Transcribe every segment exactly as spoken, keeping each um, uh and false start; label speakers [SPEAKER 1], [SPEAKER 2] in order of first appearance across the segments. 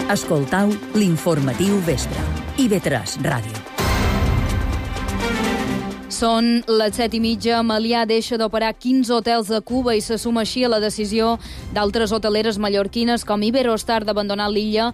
[SPEAKER 1] Escoltau l'informatiu vespre. I V tres Ràdio.
[SPEAKER 2] Són les set i mitja. Melià deixa d'operar quinze hotels a Cuba i se suma així a la decisió d'altres hoteleres mallorquines com Iberostar d'abandonar l'illa.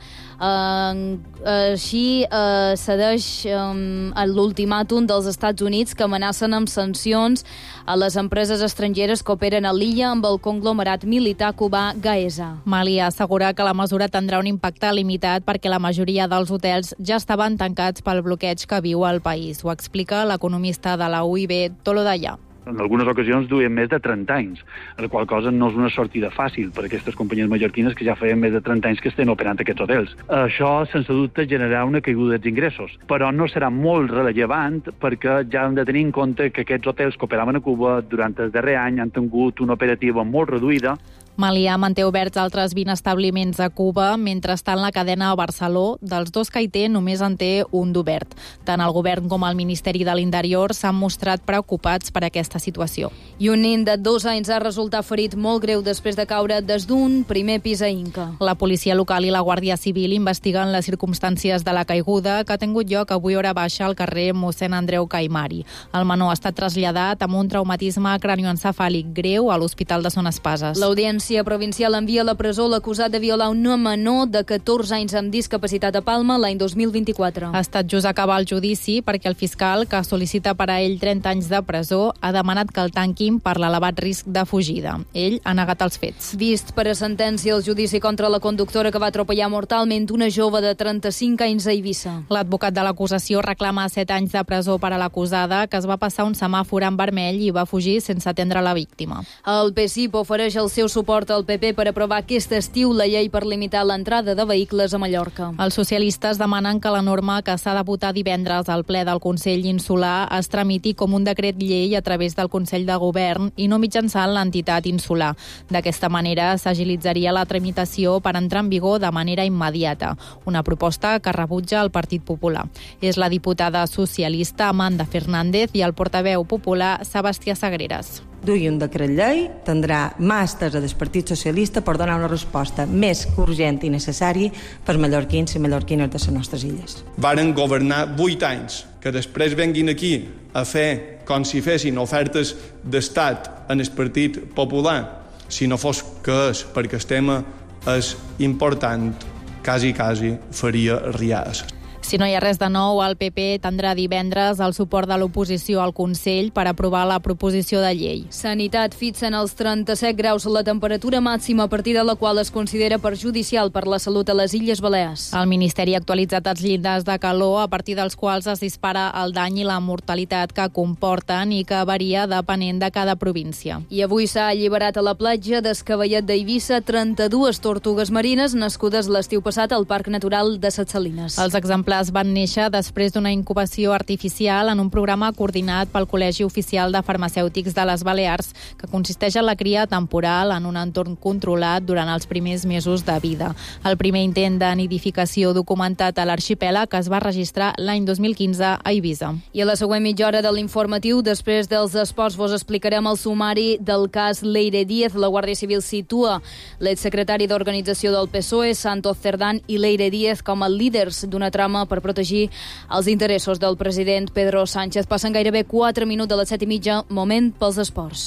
[SPEAKER 2] Uh, així uh, cedeix um, l'ultimàtum dels Estats Units, que amenacen amb sancions a les empreses estrangeres que operen a l'illa amb el conglomerat militar cubà Gaesa.
[SPEAKER 3] Melià assegura que la mesura tindrà un impacte limitat perquè la majoria dels hotels ja estaven tancats pel bloqueig que viu al país. Ho explica l'economista de la U I B, Tolo Dallà.
[SPEAKER 4] En algunes ocasions duien més de trenta anys, la qual cosa no és una sortida fàcil per a aquestes companyies mallorquines que ja feien més de trenta anys que estan operant aquests hotels. Això, sense dubte, generarà una caiguda dels ingressos, però no serà molt rellevant perquè ja hem de tenir en compte que aquests hotels que operaven a Cuba durant el darrer any han tingut una operativa molt reduïda.
[SPEAKER 3] Melià manté oberts altres vint establiments a Cuba, mentrestant la cadena a Barceló, dels dos que hi té, només en té un d'obert. Tant el govern com el Ministeri de l'Interior s'han mostrat preocupats per aquesta situació.
[SPEAKER 2] I un nin de dos anys ha resultat ferit molt greu després de caure des d'un primer pis a Inca.
[SPEAKER 3] La policia local i la Guàrdia Civil investiguen les circumstàncies de la caiguda que ha tingut lloc avui hora baixa al carrer mossèn Andreu Caimari. El menor ha estat traslladat amb un traumatisme cranioencefàlic greu a l'Hospital de Son Espases.
[SPEAKER 2] L'Audiència provincial envia a la presó l'acusat de violar una menor de catorze anys amb discapacitat a Palma l'any dos mil vint-i-quatre.
[SPEAKER 3] Ha estat just acabar el judici perquè el fiscal, que sol·licita per a ell trenta anys de presó, ha demanat que el tanquin per l'elevat risc de fugida. Ell ha negat els fets.
[SPEAKER 2] Vist per a sentència el judici contra la conductora que va atropellar mortalment una jove de trenta-cinc anys a Eivissa.
[SPEAKER 3] L'advocat de l'acusació reclama set anys de presó per a l'acusada, que es va passar un semàfor en vermell i va fugir sense atendre la víctima.
[SPEAKER 2] El P S I P ofereix el seu suport al P P per aprovar aquest estiu la llei per limitar l'entrada de vehicles a Mallorca.
[SPEAKER 3] Els socialistes demanen que la norma que s'ha de votar divendres al ple del Consell Insular es tramiti com un decret llei a través del Consell de Govern i no mitjançant l'entitat insular. D'aquesta manera s'agilitzaria la tramitació per entrar en vigor de manera immediata, una proposta que rebutja el Partit Popular. És la diputada socialista Amanda Fernández i el portaveu popular Sebastià Sagreras.
[SPEAKER 5] Dugui un decret llei, tindrà mà estesa del Partit Socialista per donar una resposta més urgent i necessària per mallorquins i mallorquines de les nostres illes.
[SPEAKER 6] Varen governar vuit anys, que després venguin aquí a fer com si fessin ofertes d'estat en el Partit Popular. Si no fos que és perquè el tema és important, quasi, quasi faria riades.
[SPEAKER 3] Si no hi ha res de nou, el P P tindrà divendres el suport de l'oposició al Consell per aprovar la proposició de llei.
[SPEAKER 2] Sanitat fixa en els trenta-set graus la temperatura màxima a partir de la qual es considera perjudicial per la salut a les Illes Balears.
[SPEAKER 3] El Ministeri ha actualitzat els llindars de calor a partir dels quals es dispara el dany i la mortalitat que comporten i que varia depenent de cada província.
[SPEAKER 2] I avui s'ha alliberat a la platja d'Escavellet d'Eivissa trenta-dues tortugues marines nascudes l'estiu passat al Parc Natural de Ses Salines.
[SPEAKER 3] Els exemplars van néixer després d'una incubació artificial en un programa coordinat pel Col·legi Oficial de Farmacèutics de les Balears, que consisteix en la cria temporal en un entorn controlat durant els primers mesos de vida. El primer intent de nidificació documentat a l'arxipèlag es va registrar l'any dos mil quinze a Eivissa.
[SPEAKER 2] I a la següent mitja hora de l'informatiu, després dels esports, vos explicarem el sumari del cas Leire Díez. La Guàrdia Civil situa l'exsecretari d'Organització del P S O E, Santos Cerdán, i Leire Díez com a líders d'una trama per protegir els interessos del president Pedro Sánchez. Passen gairebé quatre minuts de les set i mitja, moment pels esports.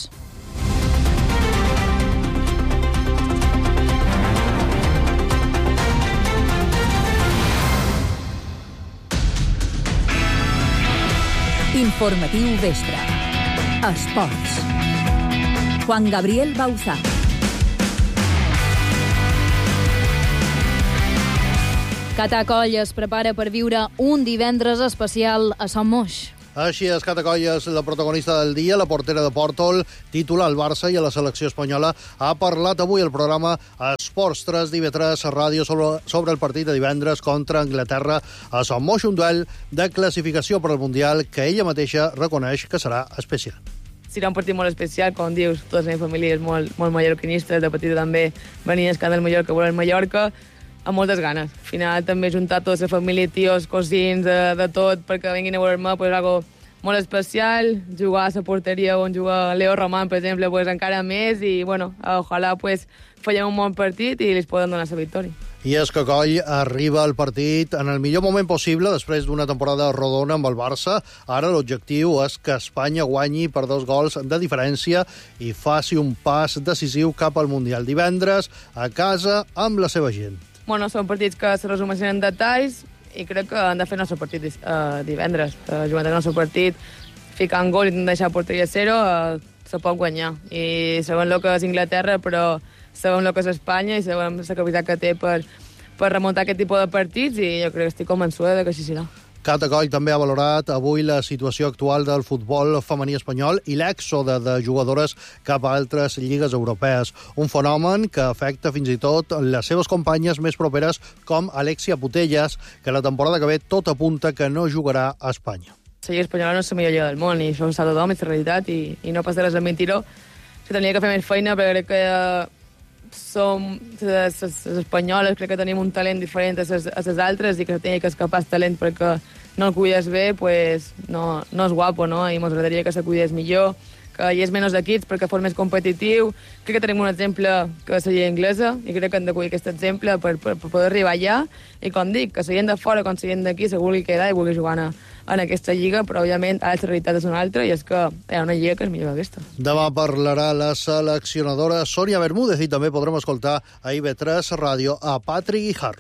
[SPEAKER 1] Informatiu vespre. Esports. Juan Gabriel Bauzá.
[SPEAKER 2] Cata Coll es prepara per viure un divendres especial a Son Moix.
[SPEAKER 7] Així és, Cata Coll és la protagonista del dia, la portera de Pòrtol, títula al Barça i a la selecció espanyola. Ha parlat avui el programa Esports tres d'I V tres Ràdio sobre, sobre el partit de divendres contra Anglaterra a Son Moix, un duel de classificació per al Mundial que ella mateixa reconeix que serà especial.
[SPEAKER 8] Serà un partit molt especial, com dius, tota la meva família és molt, molt mallorquinista, de petita també venia a del Mallorca a veure el Mallorca, amb moltes ganes. Al final també juntar tota la família, tios, cosins, de, de tot, perquè vinguin a veure-me, pues, algo molt especial. Jugar a la porteria on juga Leo Román, per exemple, pues, encara més, i bueno, ojalà pues, fallem un bon partit i els podem donar la victòria.
[SPEAKER 7] I és que Coll arriba al partit en el millor moment possible després d'una temporada rodona amb el Barça. Ara l'objectiu és que Espanya guanyi per dos gols de diferència i faci un pas decisiu cap al Mundial divendres a casa amb la seva gent.
[SPEAKER 8] Bueno, són partits que se resumeixen en detalls i crec que han de fer el nostre partit uh, divendres. Uh, jugant el nostre partit, ficant gol i intentar deixar porteria a zero, uh, se pot guanyar. I sabem el que és Inglaterra, però sabem el que és Espanya i sabem la capacitat que té per, per remuntar aquest tipus de partits i jo crec que estic convençuda que així serà.
[SPEAKER 7] Cata Coll també ha valorat avui la situació actual del futbol femení espanyol i l'èxode de jugadores cap a altres lligues europees. Un fenomen que afecta fins i tot les seves companyes més properes com Alexia Putellas, que la temporada que ve tot apunta que no jugarà a Espanya.
[SPEAKER 8] La lliga espanyola no és la millor lliga del món i això ho sap tothom, és la realitat i, i no passa res a mentir-ho. Se tenia que fer més feina perquè crec que som les, les, les espanyoles, crec que tenim un talent diferent a les, a les altres i que tenia que escapar el talent perquè no el cuides bé, pues no, no és guapo, no? I m'agradaria que se cuidés millor, que hi és menys equips perquè fos més competitiu. Crec que tenim un exemple que és la lliga inglesa i crec que hem de cuidar aquest exemple per, per, per poder arribar allà. I com dic, que la gent de fora com la gent d'aquí se vulgui quedar i vulgui jugar en, en aquesta lliga, però òbviament ara la realitat és una altra i és que hi ha una lliga que és millor que aquesta.
[SPEAKER 7] Demà parlarà la seleccionadora Sònia Bermúdez i també podrem escoltar a I V tres Ràdio a Patrick Guijarro.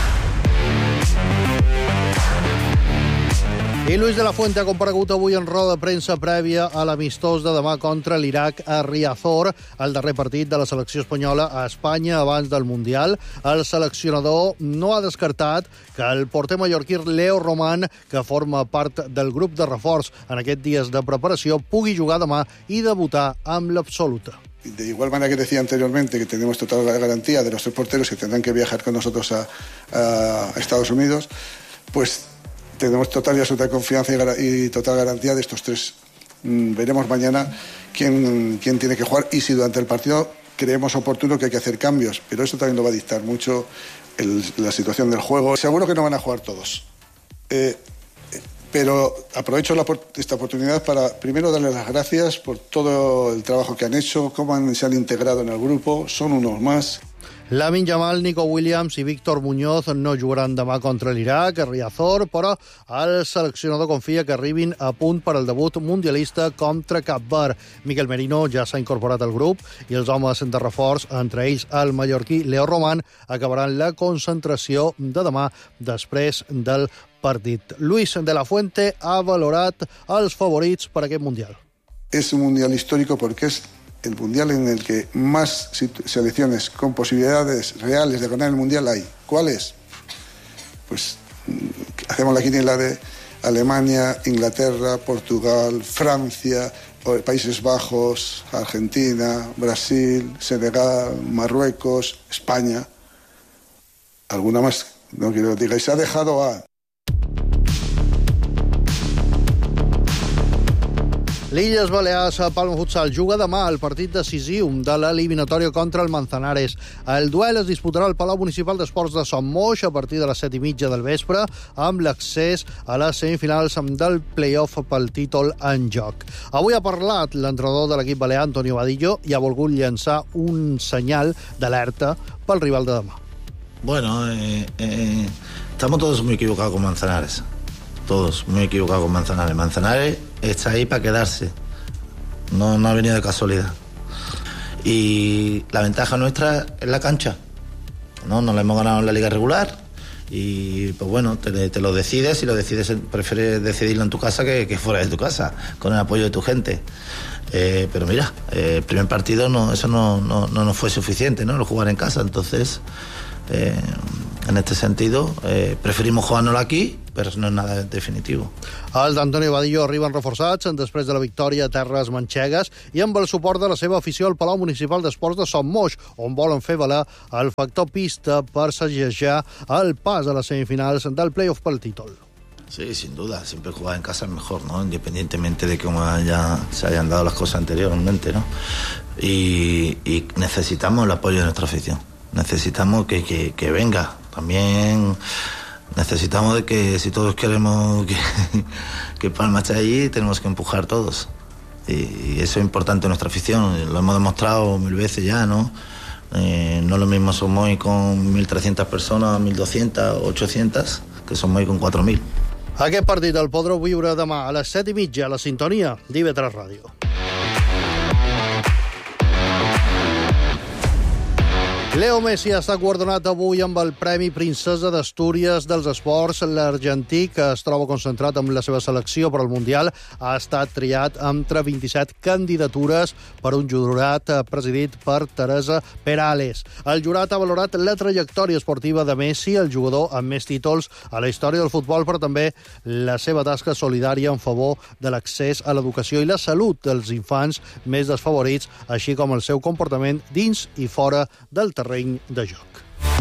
[SPEAKER 7] I Luis de la Fuente ha comparegut avui en roda de premsa prèvia a l'amistós de demà contra l'Iraq a Riazor, el darrer partit de la selecció espanyola a Espanya abans del Mundial. El seleccionador no ha descartat que el porter mallorquí Leo Román, que forma part del grup de reforç en aquests dies de preparació, pugui jugar demà i debutar amb l'absoluta.
[SPEAKER 9] De igual manera que decía anteriormente que tenemos total garantía de los tres porteros que tendrán que viajar con nosotros a, a Estados Unidos, pues tenemos total y absoluta confianza y, y total garantía de estos tres. Mm, veremos mañana quién, quién tiene que jugar y si durante el partido creemos oportuno que hay que hacer cambios, pero eso también lo va a dictar mucho el, la situación del juego. Seguro que no van a jugar todos. Eh, pero aprovecho la, esta oportunidad para primero darles las gracias por todo el trabajo que han hecho, cómo han, se han integrado en el grupo, son unos más.
[SPEAKER 7] Lamine Yamal, Nico Williams i Víctor Muñoz no jugaran demà contra l'Iraq a Riazor, però el seleccionador confia que arribin a punt per al debut mundialista contra Cap Verd. Miquel Merino ja s'ha incorporat al grup i els homes de reforç, entre ells el mallorquí Leo Román, acabaran la concentració de demà després del partit. Luis de la Fuente ha valorat els favorits per a aquest Mundial.
[SPEAKER 9] És un Mundial històric perquè és el Mundial en el que más selecciones con posibilidades reales de ganar el Mundial hay. ¿Cuáles? Pues hacemos la quiniela de Alemania, Inglaterra, Portugal, Francia, Países Bajos, Argentina, Brasil, Senegal, Marruecos, España. ¿Alguna más? No quiero que digáis. Se ha dejado a...
[SPEAKER 7] L'Illes Balears a Palma Futsal juga demà el partit decisiu de l'eliminatòria contra el Manzanares. El duel es disputarà al Palau Municipal d'Esports de Son Moix a partir de les set i mitja del vespre, amb l'accés a les semifinals del play-off pel títol en joc. Avui ha parlat l'entrenador de l'equip balear, Antonio Vadillo, i ha volgut llançar un senyal d'alerta pel rival de demà.
[SPEAKER 10] Bueno, eh, eh, estamos todos muy equivocados con Manzanares. Todos muy equivocados con Manzanares. Manzanares está ahí para quedarse. No, no ha venido de casualidad. Y la ventaja nuestra es la cancha. No, nos la hemos ganado en la liga regular. Y pues bueno, te, te lo decides y lo decides, prefieres decidirlo en tu casa que, que fuera de tu casa, con el apoyo de tu gente. Eh, pero mira, eh, el primer partido no, eso no, no, no nos fue suficiente, ¿no? Lo jugar en casa, entonces eh, en este sentido eh, preferimos jugárnoslo aquí, però no és nada definitivo.
[SPEAKER 7] Els d'Antonio Vadillo arriben reforçats després de la victòria a Terres Manxegues i amb el suport de la seva afició al Palau Municipal d'Esports de Son Moix, on volen fer valer el factor pista per segellar el pas a les semifinals del play-off pel títol.
[SPEAKER 10] Sí, sin duda, siempre jugar en casa es mejor, ¿no? Independientemente de cómo haya, se hayan dado las cosas anteriormente, ¿no? Y, y necesitamos el apoyo de nuestra afición, necesitamos que, que, que venga, también necesitamos de que si todos queremos que, que Palma esté allí, tenemos que empujar todos. Y, y eso es importante en nuestra afición, lo hemos demostrado mil veces ya, ¿no? Eh, no lo mismo somos hoy con mil trescientas personas, mil doscientas, ochocientas, que somos hoy con cuatro mil.
[SPEAKER 7] Aquest partit el podreu viure demà a les set i mitja a la sintonia d'I V tres Ràdio. Leo Messi ha estat guardonat avui amb el Premi Princesa d'Astúries dels Esports. L'argentí, que es troba concentrat amb la seva selecció per al Mundial, ha estat triat entre vint-i-set candidatures per un jurat presidit per Teresa Perales. El jurat ha valorat la trajectòria esportiva de Messi, el jugador amb més títols a la història del futbol, però també la seva tasca solidària en favor de l'accés a l'educació i la salut dels infants més desfavorits, així com el seu comportament dins i fora del terreny de joc.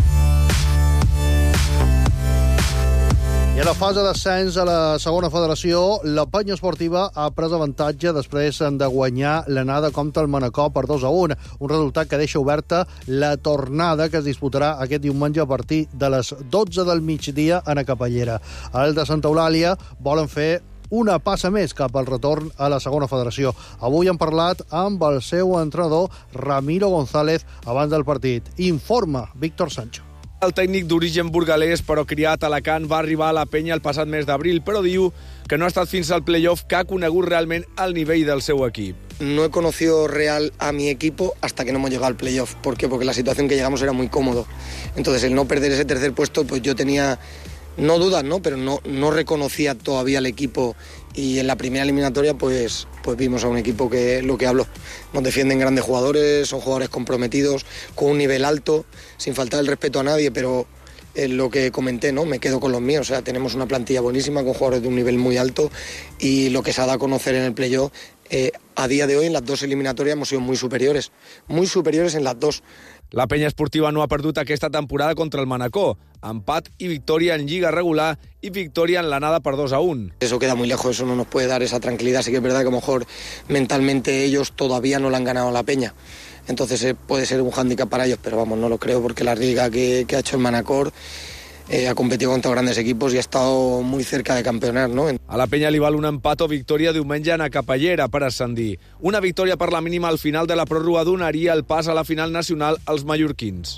[SPEAKER 7] I a la fase d'ascens a la segona federació, la Penya Esportiva ha pres avantatge després de guanyar l'anada contra el Manacor per dos a un, un resultat que deixa oberta la tornada que es disputarà aquest diumenge a partir de les dotze del migdia en a Capellera. El de Santa Eulàlia volen fer una passa més cap al retorn a la segona federació. Avui hem parlat amb el seu entrenador, Ramiro González, abans del partit. Informa Víctor Sancho.
[SPEAKER 11] El tècnic d'origen burgalès, però criat a Alacant, va arribar a la Penya el passat mes d'abril, però diu que no ha estat fins al playoff que ha conegut realment el nivell del seu equip.
[SPEAKER 12] No he conocido real a mi equipo hasta que no hemos llegado al playoff. ¿Por qué? Porque la situación que llegamos era muy cómodo. Entonces, el no perder ese tercer puesto, pues yo tenía... No dudas, ¿no? Pero no, no reconocía todavía al equipo y en la primera eliminatoria pues, pues vimos a un equipo que, lo que hablo, nos defienden grandes jugadores, son jugadores comprometidos, con un nivel alto, sin faltar el respeto a nadie, pero es lo que comenté, ¿no? Me quedo con los míos, o sea, tenemos una plantilla buenísima con jugadores de un nivel muy alto y lo que se ha dado a conocer en el playoff, eh, a día de hoy en las dos eliminatorias hemos sido muy superiores, muy superiores en las dos.
[SPEAKER 11] La Penya Esportiva no ha perdut aquesta temporada contra el Manacor. Empat i victòria en lliga regular i victòria en l'anada per dos a un.
[SPEAKER 12] Eso queda muy lejos, eso no nos puede dar esa tranquilidad. Sí que es verdad que a lo mejor mentalmente ellos todavía no le han ganado a la Peña. Entonces eh, puede ser un hándicap para ellos, pero vamos, no lo creo porque la liga que, que ha hecho el Manacor eh, ha competido contra grandes equipos y ha estado muy cerca de campeonar, ¿no?
[SPEAKER 11] A la Penya li val un empat o victòria diumenge en a Capellera per ascendir. Una victòria per la mínima al final de la pròrroga donaria el pas a la final nacional als mallorquins.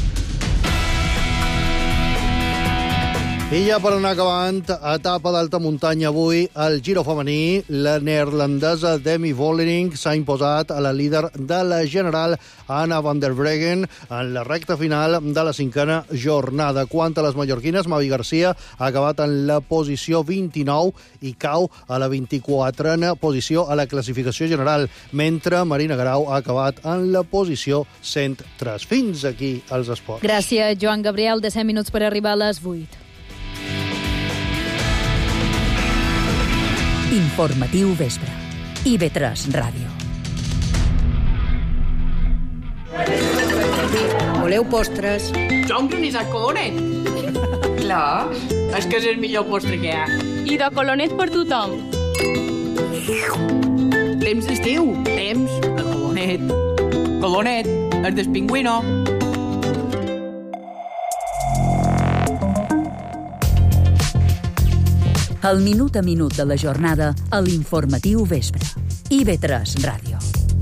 [SPEAKER 7] I ja per anar acabant, etapa d'alta muntanya avui, el Giro femení, la neerlandesa Demi Vollering s'ha imposat a la líder de la general Anna van der Breggen en la recta final de la cinquena jornada. Quant a les mallorquines, Mavi Garcia ha acabat en la posició vint-i-nou i cau a la vint-i-quatrena posició a la classificació general, mentre Marina Grau ha acabat en la posició cent tres. Fins aquí els esports.
[SPEAKER 2] Gràcies, Joan Gabriel. De set minuts per arribar a les vuit.
[SPEAKER 1] Informatiu vespre. I V tres Ràdio.
[SPEAKER 13] Voleu postres?
[SPEAKER 14] Jo un granissat colonet. Clar, és que és el millor postre que hi ha.
[SPEAKER 15] I de colonet per tothom.
[SPEAKER 14] Temps d'estiu, temps de colonet. Colonet, el del pingüino.
[SPEAKER 1] El minut a minut de la jornada a l'Informatiu Vespre. I V tres Ràdio.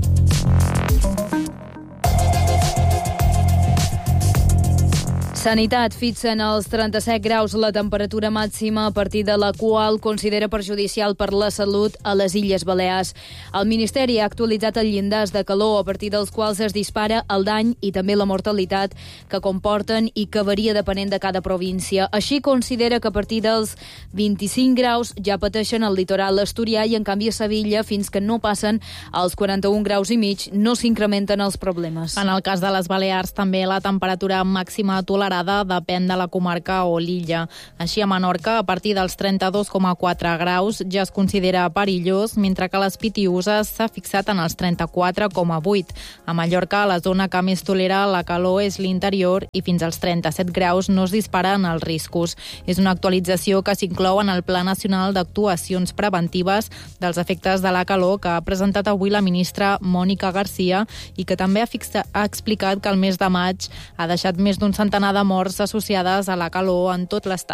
[SPEAKER 2] Sanitat fixa en els trenta-set graus la temperatura màxima a partir de la qual considera perjudicial per la salut a les Illes Balears. El Ministeri ha actualitzat el llindars de calor a partir dels quals es dispara el dany i també la mortalitat que comporten i que varia depenent de cada província. Així considera que a partir dels vint-i-cinc graus ja pateixen el litoral asturià i en canvi a Sevilla, fins que no passen als quaranta-un graus i mig, no s'incrementen els problemes.
[SPEAKER 3] En el cas de les Balears també la temperatura màxima tolerada depèn de la comarca o l'illa. Així, a Menorca, a partir dels trenta-dos coma quatre graus ja es considera perillós, mentre que a les Pitiüses s'ha fixat en els trenta-quatre coma vuit. A Mallorca, la zona que més tolera la calor és l'interior i fins als trenta-set graus no es disparen els riscos. És una actualització que s'inclou en el Pla Nacional d'Actuacions Preventives dels efectes de la calor que ha presentat avui la ministra Mònica Garcia i que també ha, fixa, ha explicat que el mes de maig ha deixat més d'un centenar de morts associades a la calor en tot l'estat.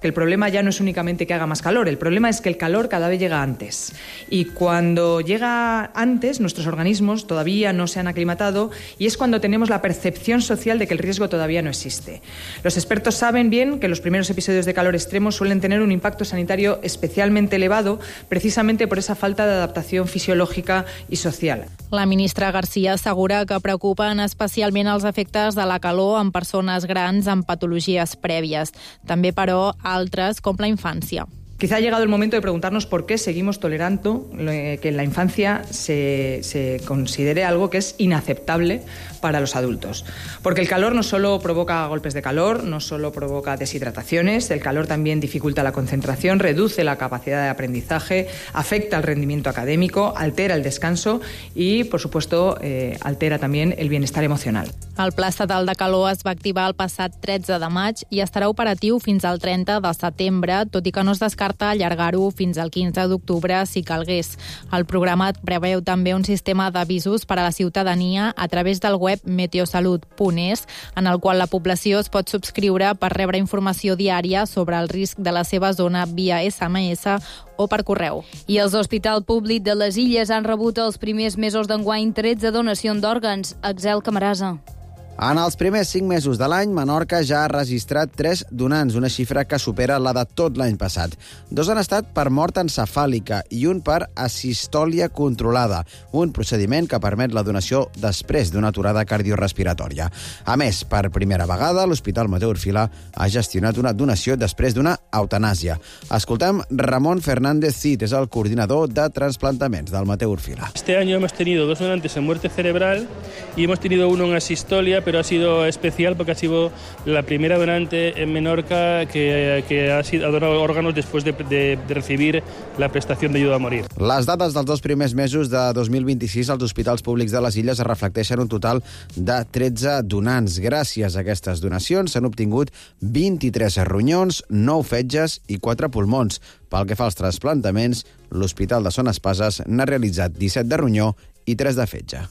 [SPEAKER 13] que el problema ya no es únicamente que haga más calor, el problema es que el calor cada vez llega antes. Y cuando llega antes, nuestros organismos todavía no se han aclimatado y es cuando tenemos la percepción social de que el riesgo todavía no existe. Los expertos saben bien que los primeros episodios de calor extremo suelen tener un impacto sanitario especialmente elevado, precisamente por esa falta de adaptació fisiològica i social.
[SPEAKER 3] La ministra García assegura que preocupen especialment els efectes de la calor en persones grans amb patologies prèvies. També, però, altres, com la infància.
[SPEAKER 13] Quizá ha llegado el momento de preguntarnos por qué seguimos tolerando que en la infancia se, se considere algo que es inaceptable para los adultos. Porque el calor no solo provoca golpes de calor, no solo provoca deshidrataciones, el calor también dificulta la concentración, reduce la capacidad de aprendizaje, afecta el rendimiento académico, altera el descanso y, por supuesto, eh, altera también el bienestar emocional.
[SPEAKER 3] El Pla Estatal de Calor es va activar el passat tretze de maig i estarà operatiu fins al trenta de setembre, tot i que no es descarta allargar-ho fins al quinze d'octubre si calgués. El programa preveu també un sistema d'avisos per a la ciutadania a través del web meteosalut punt es, en el qual la població es pot subscriure per rebre informació diària sobre el risc de la seva zona via esse eme esse o per correu.
[SPEAKER 2] I els Hospital Públic de les Illes han rebut els primers mesos d'enguany tretze donacions d'òrgans. Axel Camarasa.
[SPEAKER 16] En els primers cinc mesos de l'any, Menorca ja ha registrat tres donants, una xifra que supera la de tot l'any passat. Dos han estat per mort encefàlica i un per asistòlia controlada, un procediment que permet la donació després d'una aturada cardiorespiratòria. A més, per primera vegada, l'Hospital Mateu Orfila ha gestionat una donació després d'una eutanàsia. Escoltem Ramon Fernández Cid, és el coordinador de trasplantaments del Mateu Orfila.
[SPEAKER 17] Este año hemos tenido dos donantes en muerte cerebral y hemos tenido uno en asistolia, pero ha sido especial porque ha sido la primera donante en Menorca que, que ha, sido, ha donado órganos después de, de, de recibir la prestación de ayuda a morir.
[SPEAKER 16] Les dades dels dos primers mesos de dos mil vint-i-sis als hospitals públics de les Illes es reflecteixen un total de tretze donants. Gràcies a aquestes donacions s'han obtingut vint-i-tres ronyons, nou fetges i quatre pulmons. Pel que fa als trasplantaments, l'Hospital de Son Espases n'ha realitzat disset de ronyó i tres de fetge.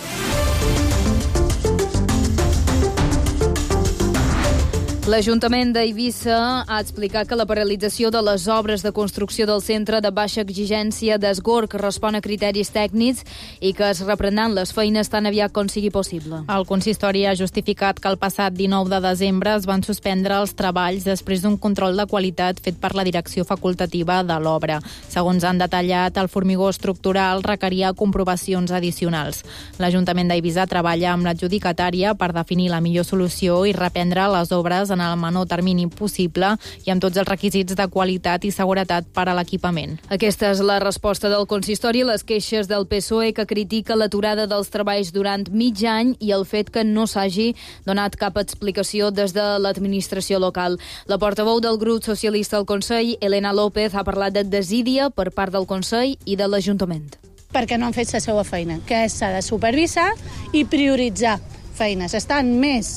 [SPEAKER 2] L'Ajuntament d'Eivissa ha explicat que la paralització de les obres de construcció del centre de baixa exigència d'Esgorg respon a criteris tècnics i que es reprendran les feines tan aviat com sigui possible.
[SPEAKER 3] El consistori ha justificat que el passat dinou de desembre es van suspendre els treballs després d'un control de qualitat fet per la direcció facultativa de l'obra. Segons han detallat, el formigó estructural requeria comprovacions addicionals. L'Ajuntament d'Eivissa treballa amb l'adjudicatària per definir la millor solució i reprendre les obres en el menor termini possible i amb tots els requisits de qualitat i seguretat per a l'equipament.
[SPEAKER 2] Aquesta és la resposta del consistori a les queixes del P S O E, que critica l'aturada dels treballs durant mig any i el fet que no s'hagi donat cap explicació des de l'administració local. La portaveu del grup socialista al Consell, Elena López, ha parlat de desídia per part del Consell i de l'Ajuntament.
[SPEAKER 18] Perquè no han fet la seva feina, que s'ha de supervisar i prioritzar feines. Estan més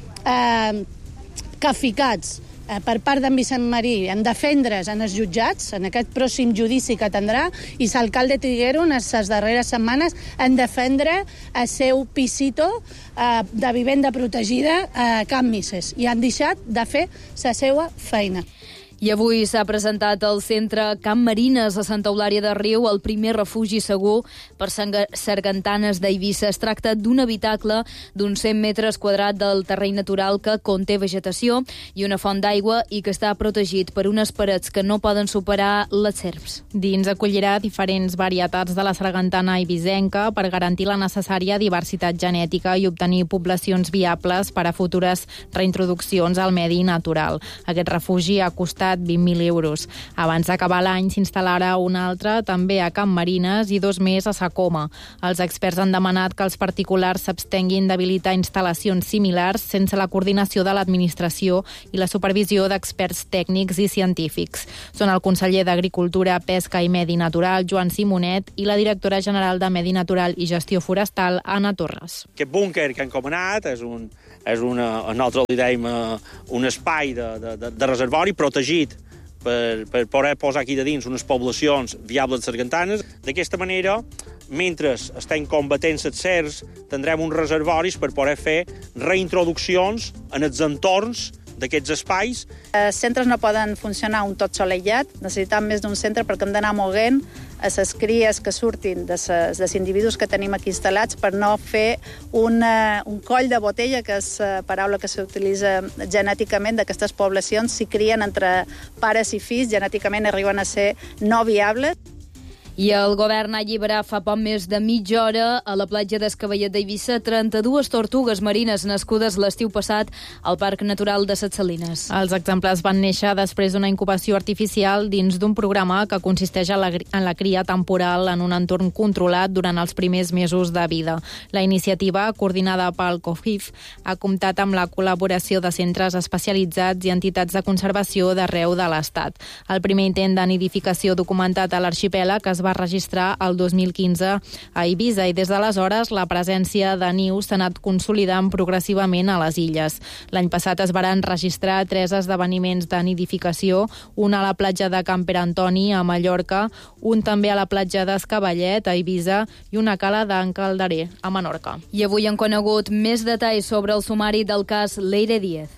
[SPEAKER 18] eh, que ficats eh, per part d'en Vicent Marí en defendre's en els jutjats, en aquest pròxim judici que tindrà, i l'alcalde Triguero en les darreres setmanes en defendre el seu pisito eh, de vivenda protegida a Can Misses, i han deixat de fer la seva feina.
[SPEAKER 2] I avui s'ha presentat al centre Camp Marines a Santa Eulària de Riu el primer refugi segur per sargantanes d'Eivissa. Es tracta d'un habitacle d'uns cent metres quadrats del terreny natural que conté vegetació i una font d'aigua i que està protegit per unes parets que no poden superar les serps.
[SPEAKER 3] Dins acollirà diferents varietats de la sargantana eivissenca per garantir la necessària diversitat genètica i obtenir poblacions viables per a futures reintroduccions al medi natural. Aquest refugi ha costat vint mil euros. Abans d'acabar l'any s'instal·larà un altre també a Camp Marines i dos més a Sa Coma. Els experts han demanat que els particulars s'abstenguin d'habilitar instal·lacions similars sense la coordinació de l'administració i la supervisió d'experts tècnics i científics. Són el conseller d'Agricultura, Pesca i Medi Natural, Joan Simonet, i la directora general de Medi Natural i Gestió Forestal, Anna Torres.
[SPEAKER 19] Aquest búnquer que han comanat és un és una, nosaltres li deim un espai de, de, de reservori protegit per, per poder posar aquí de dins unes poblacions viables de sargantanes. D'aquesta manera, mentre estem combatent les serps, tindrem uns reservoris per poder fer reintroduccions en els entorns d'aquests espais.
[SPEAKER 20] Els centres no poden funcionar un tot sol aïllat, necessitem més d'un centre perquè hem d'anar moguent a les cries que surtin de els individus que tenim aquí instal·lats per no fer una, un coll de botella, que és la paraula que s'utilitza genèticament d'aquestes poblacions. Si crien entre pares i fills, genèticament arriben a ser no viables.
[SPEAKER 2] I el govern ha alliberat fa poc més de mitja hora a la platja d'Escavallet d'Eivissa trenta-dues tortugues marines nascudes l'estiu passat al Parc Natural de Ses Salines.
[SPEAKER 3] Els exemplars van néixer després d'una incubació artificial dins d'un programa que consisteix en la, en la cria temporal en un entorn controlat durant els primers mesos de vida. La iniciativa, coordinada pel COFIF, ha comptat amb la col·laboració de centres especialitzats i entitats de conservació d'arreu de l'Estat. El primer intent de nidificació documentat a l'arxipèlag es va registrar el dos mil quinze a Eivissa i des d'aleshores la presència de nius s'ha anat consolidant progressivament a les illes. L'any passat es varen registrar tres esdeveniments de nidificació, un a la platja de Can Pere Antoni, a Mallorca, un també a la platja d'Escavallet, a Eivissa, i una cala d'en Calderer, a Menorca.
[SPEAKER 2] I avui han conegut més detalls sobre el sumari del cas Leire Díez.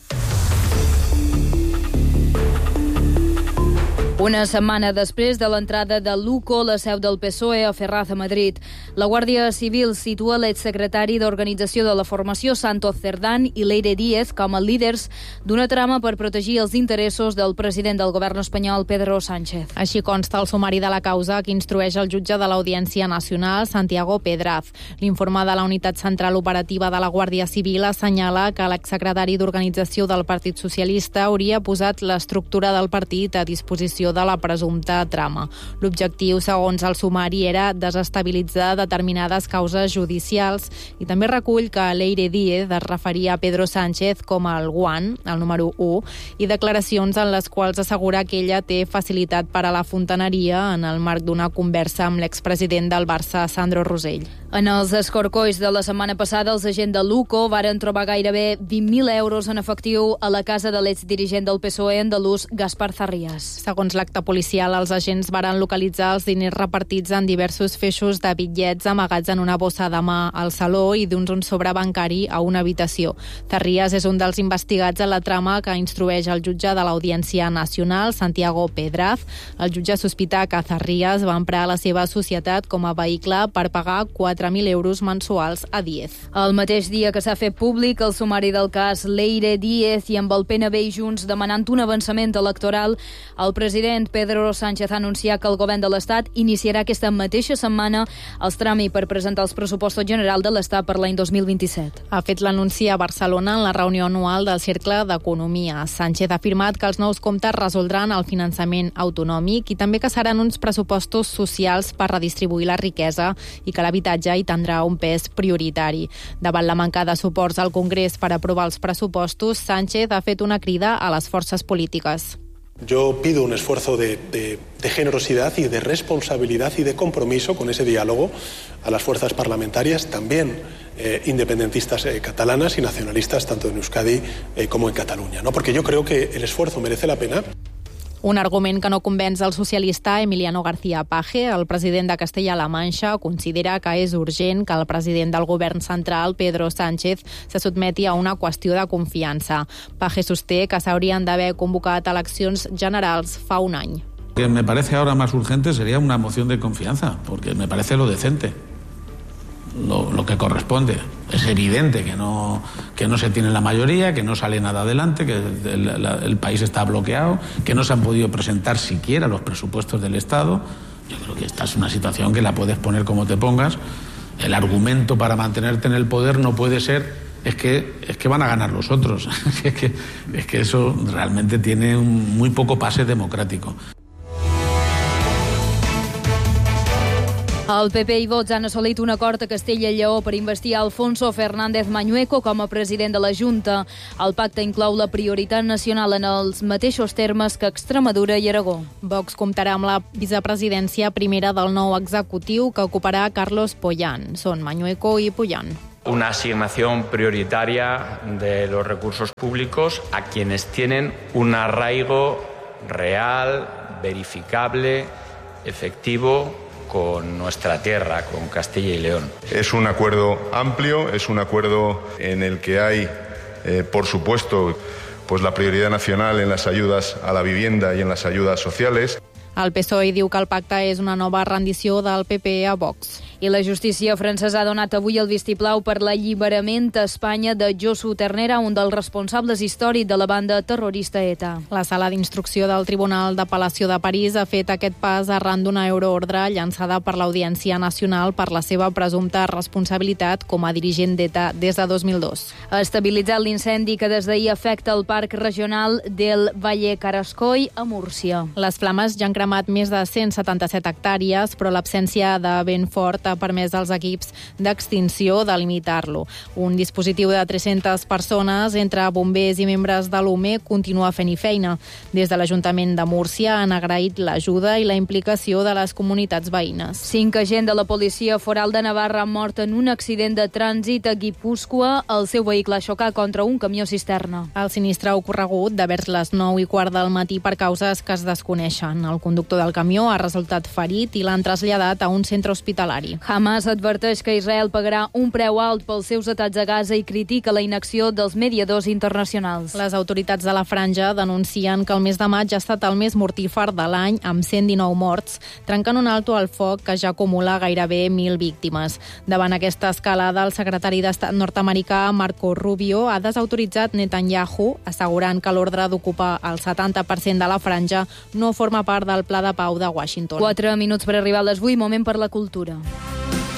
[SPEAKER 2] Una setmana després de l'entrada de l'UCO, la seu del P S O E, a Ferraz, a Madrid, la Guàrdia Civil situa l'exsecretari d'Organització de la Formació, Santos Cerdán, i Leire Díez com a líders d'una trama per protegir els interessos del president del govern espanyol, Pedro Sánchez.
[SPEAKER 3] Així consta el sumari de la causa que instrueix el jutge de l'Audiència Nacional, Santiago Pedraz. L'informe de la Unitat Central Operativa de la Guàrdia Civil assenyala que l'exsecretari d'Organització del Partit Socialista hauria posat l'estructura del partit a disposició de la presumpta trama. L'objectiu, segons el sumari, era desestabilitzar determinades causes judicials i també recull que Leire Díez es referia a Pedro Sánchez com el guant, el número u, i declaracions en les quals assegura que ella té facilitat per a la fontaneria en el marc d'una conversa amb l'expresident del Barça, Sandro Rosell.
[SPEAKER 2] En els escorcolls de la setmana passada, els agents de l'UCO varen trobar gairebé vint mil euros en efectiu a la casa de l'exdirigent del P S O E andalús, Gaspar Zarrías.
[SPEAKER 3] Segons l'acte policial, els agents varen localitzar els diners repartits en diversos feixos de bitllets amagats en una bossa de mà al saló i d'un sobre bancari a una habitació. Zarrías és un dels investigats en la trama que instrueix el jutge de l'Audiència Nacional, Santiago Pedraz. El jutge sospita que Zarrías va emprar la seva societat com a vehicle per pagar quatre mil euros mensuals a Díez.
[SPEAKER 2] El mateix dia que s'ha fet públic el sumari del cas Leire Díez i amb el P N B i Junts demanant un avançament electoral, el president Pedro Sánchez ha anunciat que el govern de l'Estat iniciarà aquesta mateixa setmana els tràmits per presentar els pressupostos generals de l'Estat per l'any dos mil vint-i-set.
[SPEAKER 3] Ha fet l'anunci a Barcelona en la reunió anual del Cercle d'Economia. Sánchez ha afirmat que els nous comptes resoldran el finançament autonòmic i també que seran uns pressupostos socials per redistribuir la riquesa i que l'habitatge hi tindrà un pes prioritari. Davant la manca de suports al Congrés per aprovar els pressupostos, Sánchez ha fet una crida a les forces polítiques.
[SPEAKER 21] Yo pido un esfuerzo de, de, de generosidad y de responsabilidad y de compromiso con ese diálogo a las fuerzas parlamentarias, también eh, independentistas eh, catalanas y nacionalistas, tanto en Euskadi eh, como en Cataluña, ¿no? Porque yo creo que el esfuerzo merece la pena.
[SPEAKER 3] Un argument que no convenç el socialista Emiliano García Paje. El president de Castella-La Manxa considera que és urgent que el president del govern central, Pedro Sánchez, se sotmeti a una qüestió de confiança. Paje sosté que s'haurien d'haver convocat eleccions generals fa un any.
[SPEAKER 22] Lo que me parece ahora más urgente sería una moción de confianza, porque me parece lo decente, lo, lo que corresponde. Es evidente que no, que no se tiene la mayoría, que no sale nada adelante, que el, el, el país está bloqueado, que no se han podido presentar siquiera los presupuestos del Estado. Yo creo que esta es una situación que la puedes poner como te pongas. El argumento para mantenerte en el poder no puede ser es que, es que van a ganar los otros. es, que, es que eso realmente tiene un muy poco pase democrático.
[SPEAKER 2] El P P i Vox han assolit un acord a Castella i Lleó per investir Alfonso Fernández Mañueco com a president de la Junta. El pacte inclou la prioritat nacional en els mateixos termes que Extremadura i Aragó.
[SPEAKER 3] Vox comptarà amb la vicepresidència primera del nou executiu que ocuparà Carlos Pollán. Són Mañueco i Pollán.
[SPEAKER 23] Una asignación prioritaria de los recursos públicos a quienes tienen un arraigo real, verificable, efectivo con nuestra tierra, con Castilla y León.
[SPEAKER 24] Es un acuerdo amplio, es un acuerdo en el que hay, eh, por supuesto,
[SPEAKER 4] pues la prioridad nacional en las ayudas a la vivienda y en las ayudas sociales.
[SPEAKER 3] El P S O E diu que el pacte és una nova rendició del P P a Vox.
[SPEAKER 2] I la justícia francesa ha donat avui el vistiplau per l'alliberament a Espanya de Josu Ternera, un dels responsables històrics de la banda terrorista ETA.
[SPEAKER 3] La sala d'instrucció del Tribunal d'Apel·lació de París ha fet aquest pas arran d'una euroordre llançada per l'Audiència Nacional per la seva presumpta responsabilitat com a dirigent d'ETA des de dos mil dos.
[SPEAKER 2] Ha estabilitzat l'incendi que des d'ahir afecta el Parc Regional del Valle Carascoy a Múrcia.
[SPEAKER 3] Les flames ja han cremat més de cent setanta-set hectàrees, però l'absència de vent fort ha permès als equips d'extinció de limitar-lo. Un dispositiu de tres-centes persones, entre bombers i membres de l'U M E, continua fent-hi feina. Des de l'Ajuntament de Múrcia han agraït l'ajuda i la implicació de les comunitats veïnes.
[SPEAKER 2] Cinc agents de la policia foral de Navarra han mort en un accident de trànsit a Guipúscoa. El seu vehicle ha xocat contra un camió cisterna.
[SPEAKER 3] El sinistre ha ocorregut de vers les nou i quart del matí per causes que es desconeixen. El conductor del camió ha resultat ferit i l'han traslladat a un centre hospitalari.
[SPEAKER 2] Hamas adverteix que Israel pagarà un preu alt pels seus atacs a Gaza i critica la inacció dels mediadors internacionals.
[SPEAKER 3] Les autoritats de la franja denuncien que el mes de maig ha estat el més mortífer de l'any, amb cent dinou morts, trencant un alto al foc que ja acumula gairebé mil víctimes. Davant aquesta escalada, el secretari d'Estat nord-americà Marco Rubio ha desautoritzat Netanyahu, assegurant que l'ordre d'ocupar el setanta per cent de la franja no forma part del pla de pau de Washington.
[SPEAKER 2] Quatre minuts per arribar a les vuit, moment per la cultura.